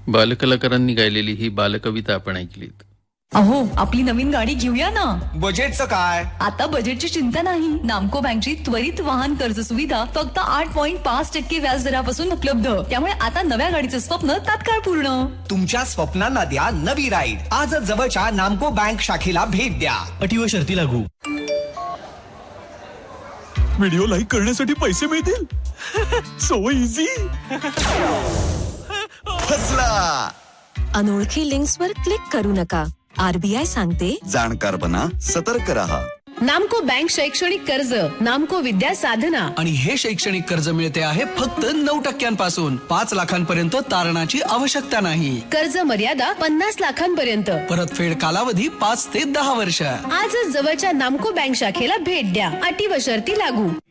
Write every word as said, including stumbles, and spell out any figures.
बालकलाकारांनी गायलेली ही बालकविता आपण ऐकलीत. अहो, आपली नवीन गाडी घेऊया ना. बजेटचं काय? आता बजेटची चिंता नाही. नामको बँकची त्वरित वाहन कर्ज सुविधा फक्त आठ पॉईंट पाच टक्के व्याज दरापासून उपलब्ध. त्यामुळे आता नव्या गाडीचं स्वप्न तात्काळ पूर्ण. तुमच्या स्वप्नांना द्या नवी राईड. आजच जवळच्या नामको बँक शाखेला भेट द्या. अटी व शर्ती लागू. व्हिडिओ लाईक करण्यासाठी पैसे मिळतील. So easy. फसला. अनोळखी लिंक्सवर क्लिक करू नका. आरबीआय सांगते, जाणकार बना, सतर्क रहा. नामको बँक शैक्षणिक कर्ज, नामको विद्या साधना. आणि हे शैक्षणिक कर्ज मिळते आहे फक्त नऊ टक्क्यांपासून. पाच लाखांपर्यंत तारणाची आवश्यकता नाही. कर्ज मर्यादा पन्नास लाखांपर्यंत. परतफेड कालावधी पाच ते दहा वर्ष. आजच जवळच्या नामको बँक शाखेला भेट द्या. अटी व शर्ती लागू.